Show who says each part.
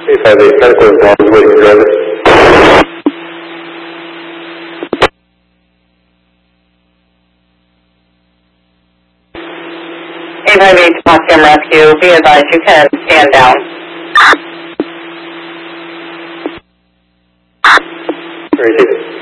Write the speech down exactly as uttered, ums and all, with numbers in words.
Speaker 1: eight five eight, medical involved, waiting driver.
Speaker 2: eight five eight, Potsdam Rescue, be advised you can stand down.
Speaker 1: Very good.